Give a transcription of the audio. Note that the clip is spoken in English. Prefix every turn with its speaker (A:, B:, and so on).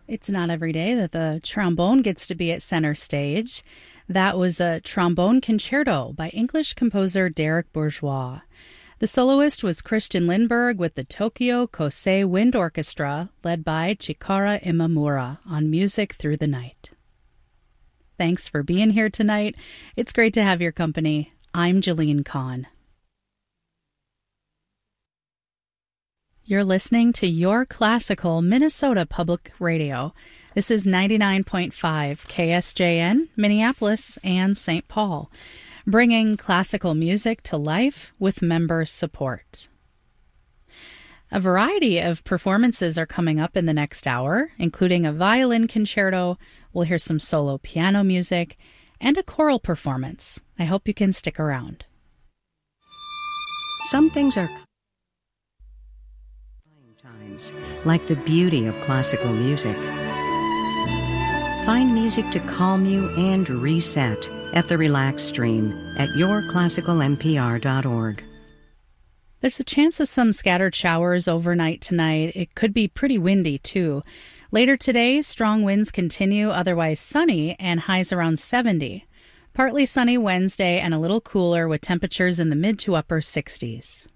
A: It's not every day that the trombone gets to be at center stage. That was a trombone concerto by English composer Derek Bourgeois. The soloist was Christian Lindberg with the Tokyo Kosei Wind Orchestra, led by Chikara Imamura on Music Through the Night. Thanks for being here tonight. It's great to have your company. I'm Jillian Kahn. You're listening to Your Classical Minnesota Public Radio. This is 99.5 KSJN, Minneapolis and St. Paul, bringing classical music to life with member support. A variety of performances are coming up in the next hour, including a violin concerto. We'll hear some solo piano music and a choral performance. I hope you can stick around.
B: Some things are times, like the beauty of classical music. Find music to calm you and reset at the Relax Stream at yourclassicalmpr.org.
A: There's a chance of some scattered showers overnight tonight. It could be pretty windy, too. Later today, strong winds continue, otherwise sunny, and highs around 70. Partly sunny Wednesday and a little cooler with temperatures in the mid to upper 60s.